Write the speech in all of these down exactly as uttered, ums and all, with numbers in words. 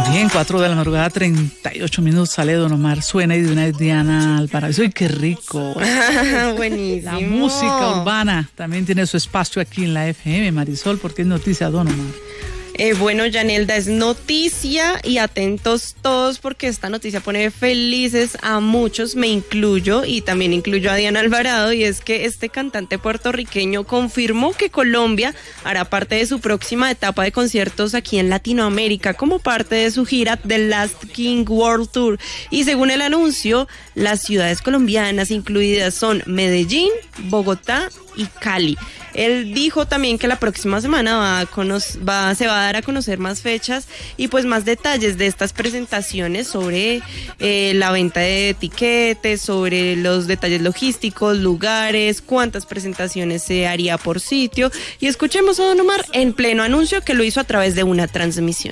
Bien, cuatro de la madrugada, treinta y ocho minutos, sale Don Omar, suena y de una Diana Alvarado. ¡Ay, qué rico! Buenísimo. La música urbana también tiene su espacio aquí en la F M, Marisol, porque es noticia, Don Omar. Eh, bueno, Yanelda, es noticia y atentos todos porque esta noticia pone felices a muchos, me incluyo y también incluyo a Diana Alvarado, y es que este cantante puertorriqueño confirmó que Colombia hará parte de su próxima etapa de conciertos aquí en Latinoamérica como parte de su gira The Last King World Tour, y según el anuncio, las ciudades colombianas incluidas son Medellín, Bogotá y Cali. Él dijo también que la próxima semana va a cono- va, se va a dar a conocer más fechas y pues más detalles de estas presentaciones sobre eh, la venta de etiquetes, sobre los detalles logísticos, lugares, cuántas presentaciones se haría por sitio. Y escuchemos a Don Omar en pleno anuncio que lo hizo a través de una transmisión.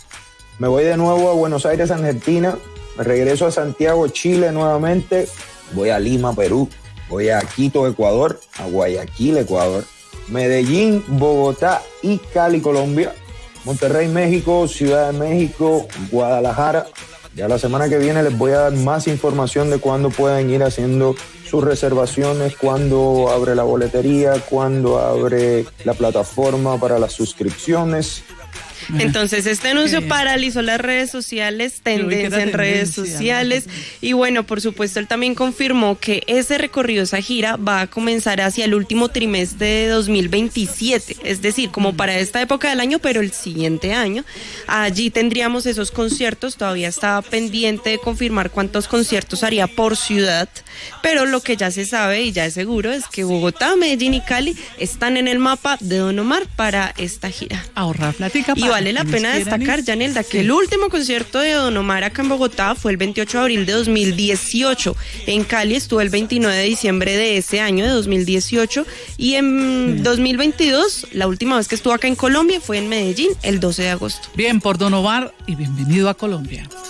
Me voy de nuevo a Buenos Aires, Argentina, me regreso a Santiago, Chile nuevamente, voy a Lima, Perú, voy a Quito, Ecuador, a Guayaquil, Ecuador, Medellín, Bogotá y Cali, Colombia, Monterrey, México, Ciudad de México, Guadalajara. Ya la semana que viene les voy a dar más información de cuándo pueden ir haciendo sus reservaciones, cuándo abre la boletería, cuándo abre la plataforma para las suscripciones. Entonces este anuncio sí. paralizó las redes sociales, tendencia en redes sociales, ¿no? Y bueno, por supuesto él también confirmó que ese recorrido, esa gira va a comenzar hacia el último trimestre de dos mil veintisiete, es decir, como mm. para esta época del año, pero el siguiente año. Allí tendríamos esos conciertos, todavía estaba pendiente de confirmar cuántos conciertos haría por ciudad, pero lo que ya se sabe y ya es seguro es que Bogotá, Medellín y Cali están en el mapa de Don Omar para esta gira. Ahorrar plática para... Y vale la pena destacar, Yanelda, que sí. el último concierto de Don Omar acá en Bogotá fue el veintiocho de abril de dos mil dieciocho. En Cali estuvo el veintinueve de diciembre de ese año, de dos mil dieciocho. Y en sí. dos mil veintidós, la última vez que estuvo acá en Colombia fue en Medellín, el doce de agosto. Bien, por Don Omar y bienvenido a Colombia.